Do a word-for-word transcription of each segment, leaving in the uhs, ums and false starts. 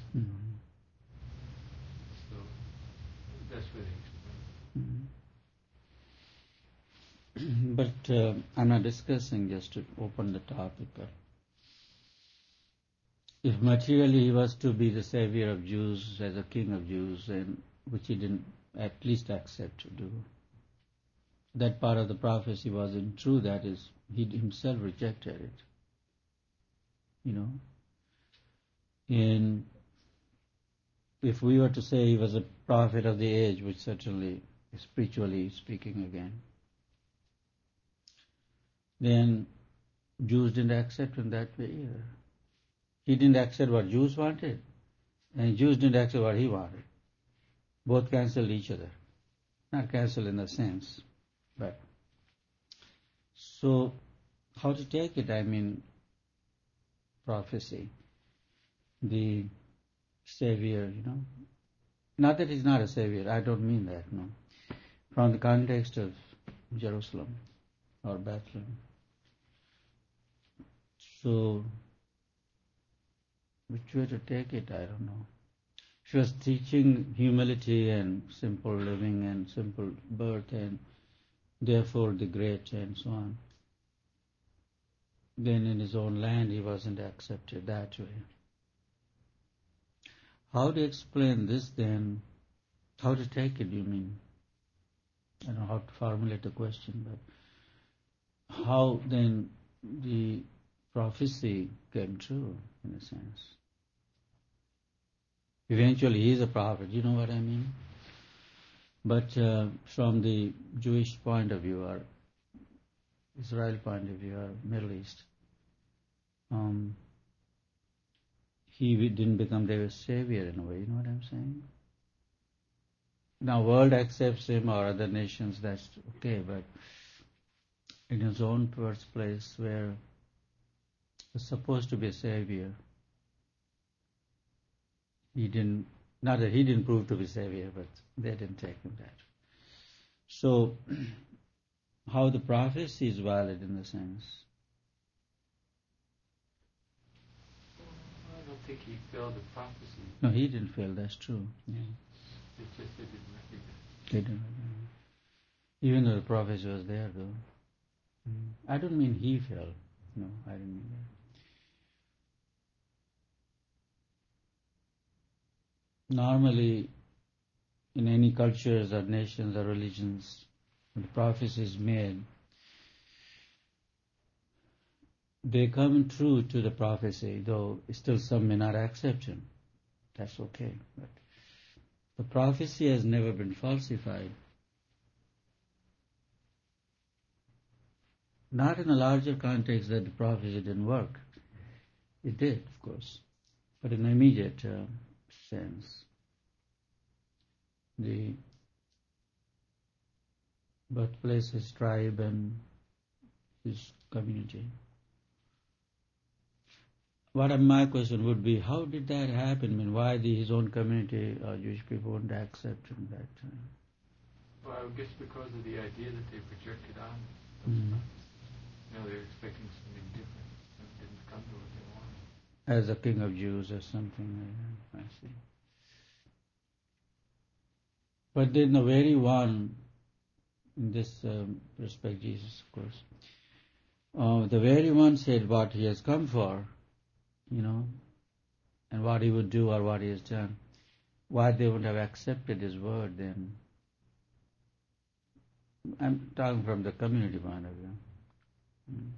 Mm-hmm. So that's where they explain. Mm-hmm. But uh, I'm not discussing, just to open the topic. But if materially he was to be the savior of Jews, as a king of Jews, and which he didn't at least accept to do, that part of the prophecy wasn't true. That is, he himself rejected it. You know, and if we were to say he was a prophet of the age, which certainly, spiritually speaking again, then Jews didn't accept him that way either. He didn't accept what Jews wanted, and Jews didn't accept what he wanted. Both cancelled each other. Not cancelled in the sense, but so how to take it? I mean, prophecy, the savior, you know. Not that he's not a savior, I don't mean that, no. From the context of Jerusalem or Bethlehem. So, which way to take it, I don't know. She was teaching humility and simple living and simple birth and therefore the great and so on. Then in his own land he wasn't accepted that way. How to explain this then? How to take it, you mean? I don't know how to formulate the question, but how then the prophecy came true, in a sense? Eventually he is a prophet, you know what I mean? But uh, from the Jewish point of view, or Israel point of view, or Middle East, um, he didn't become their savior in a way, you know what I'm saying? Now world accepts him or other nations, that's okay, but in his own birthplace where was supposed to be a savior, he didn't, not that he didn't prove to be savior, but they didn't take him that. So how the prophecy is valid in the sense? Well, I don't think he failed the prophecy. No, he didn't fail, that's true. Yeah. It's just they didn't recognize. They didn't recognize. Even though the prophecy was there though. Mm. I don't mean he failed. No, I didn't mean that. Normally, in any cultures or nations or religions, when the prophecy is made, they come true to the prophecy, though still some may not accept him. That's okay. But the prophecy has never been falsified. Not in a larger context that the prophecy didn't work. It did, of course. But in an immediate uh, sense, the birthplace, his tribe, and his community. What my question would be, how did that happen? I mean, why the, his own community or Jewish people wouldn't accept him that time? Well, I guess because of the idea that they projected on. Mm-hmm. You know, they were expecting something different. It didn't come to what they wanted. As a king of Jews or something like that, I see. But then the very one, in this um, respect, Jesus, of course, uh, the very one said what he has come for, you know, and what he would do or what he has done. Why they would have accepted his word then? I'm talking from the community point of view. Mm.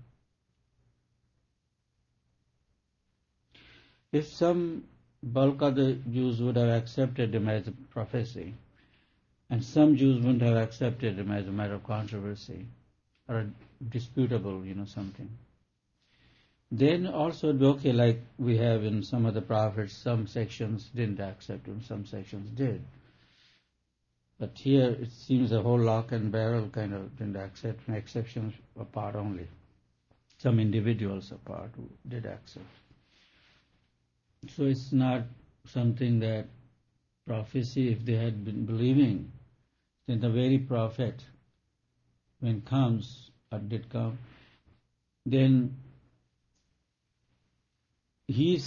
If some bulk of the Jews would have accepted him as a prophecy, and some Jews wouldn't have accepted him as a matter of controversy, or disputable, you know, something, then also it would be okay, like we have in some of the prophets, some sections didn't accept him, some sections did. But here it seems a whole lock and barrel kind of didn't accept, exceptions apart only. Some individuals apart who did accept. So it's not something that prophecy, if they had been believing, then the very prophet, when comes, or did come, then he